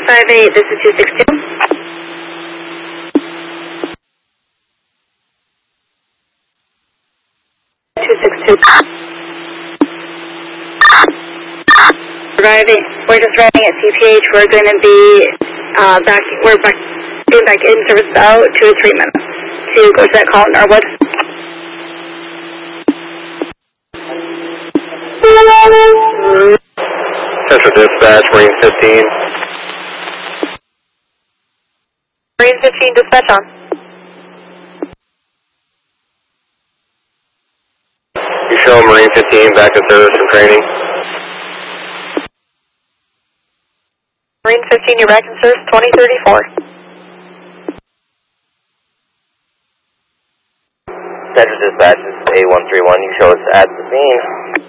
58, this is 262. 262. We're just arriving at CPH. We're going to be being back in service about 2 to 3 minutes to go to that call in Norwood. Central Dispatch, Marine 15. Marine 15, dispatch on. You show Marine 15 back in service from training. Marine 15, you're back in service, 2034. Central Dispatch is A131. You show us at the scene.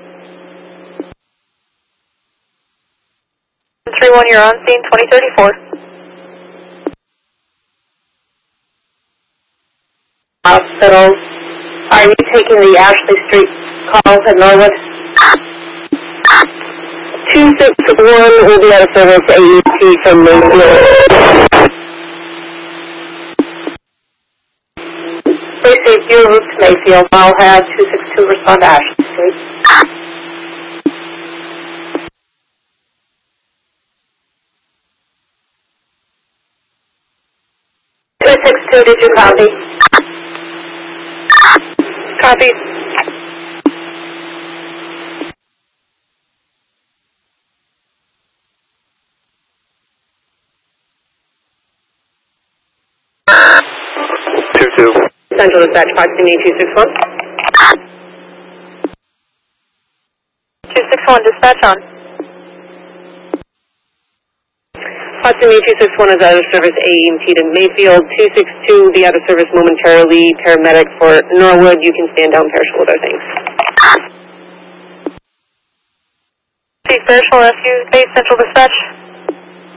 131, you're on scene, 2034. Hospital, are you taking the Ashley Street calls at Norwood? 261 will be out of service AET from Mayfield. Receive your route to Mayfield. I'll have 262 respond to Ashley Street. 262, did you copy? Copy. Central Dispatch, proximity 261. 261, dispatch on. Proximity 261 is out of service AEMT to Mayfield. 262, the out of service momentarily. Paramedic for Norwood. You can stand down, Perishable, with other things. Chief Perishable, Rescue Base, Central Dispatch.